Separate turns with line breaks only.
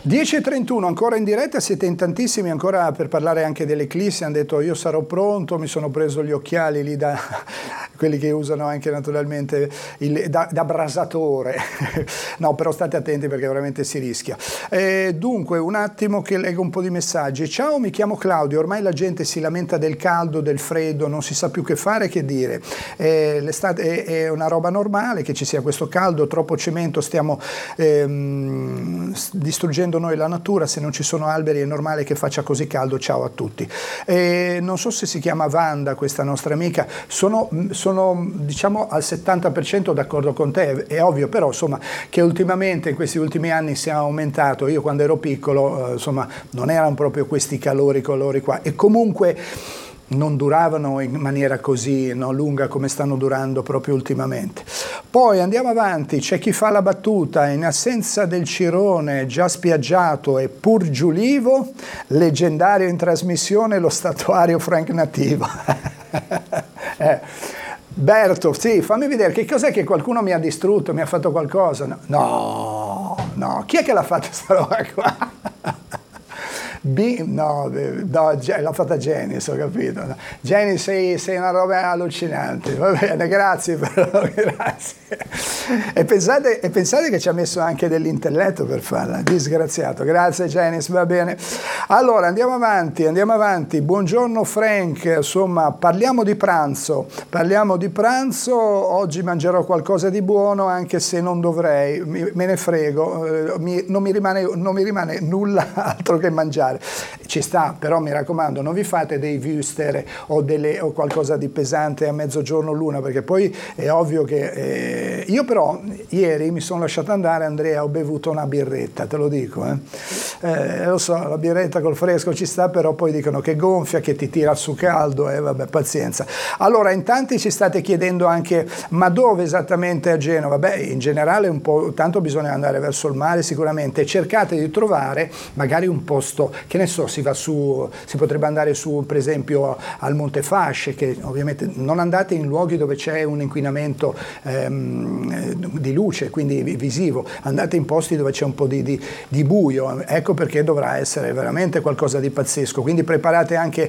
10:31 ancora in diretta, siete in tantissimi ancora per parlare anche dell'eclissi. Hanno detto io sarò pronto, mi sono preso gli occhiali lì da quelli che usano anche naturalmente da brasatore. No, però state attenti perché veramente si rischia. Dunque un attimo che leggo un po' di messaggi. Ciao, mi chiamo Claudio, ormai la gente si lamenta del caldo, del freddo, non si sa più che fare, che dire. L'estate è una roba normale che ci sia questo caldo, troppo cemento, stiamo distruggendo noi la natura, se non ci sono alberi è normale che faccia così caldo. Ciao a tutti. Non so se si chiama Wanda questa nostra amica, sono diciamo al 70% d'accordo con te, è ovvio però insomma che ultimamente in questi ultimi anni si è aumentato. Io quando ero piccolo insomma non erano proprio questi calori qua, e comunque non duravano in maniera così lunga come stanno durando proprio ultimamente. Poi andiamo avanti, c'è chi fa la battuta: in assenza del Cirone già spiaggiato e pur giulivo, leggendario in trasmissione lo statuario Frank Nativo. Berto, sì, fammi vedere che cos'è che qualcuno mi ha distrutto, mi ha fatto qualcosa. No, chi è che l'ha fatta sta roba qua? No, l'ha fatta Janice, ho capito. Janice, sei una roba allucinante. Va bene, grazie però, grazie. E pensate che ci ha messo anche dell'intelletto per farla, disgraziato. Grazie Janice, va bene. Allora, andiamo avanti. Buongiorno Frank, insomma, parliamo di pranzo. Oggi mangerò qualcosa di buono, anche se non dovrei, me ne frego, non mi rimane nulla altro che mangiare. Ci sta, però mi raccomando, non vi fate dei wuster o qualcosa di pesante a mezzogiorno l'una, perché poi è ovvio che io però ieri mi sono lasciato andare, Andrea, ho bevuto una birretta, te lo dico, lo so, la birretta col fresco ci sta, però poi dicono che gonfia, che ti tira su caldo, vabbè, pazienza. Allora, in tanti ci state chiedendo anche, ma dove esattamente a Genova? Beh, in generale un po', tanto bisogna andare verso il mare sicuramente, cercate di trovare magari un posto, che ne so, si potrebbe andare su per esempio al Monte Fasce, che ovviamente non andate in luoghi dove c'è un inquinamento di luce, quindi visivo, andate in posti dove c'è un po' di buio, ecco perché dovrà essere veramente qualcosa di pazzesco, quindi preparate anche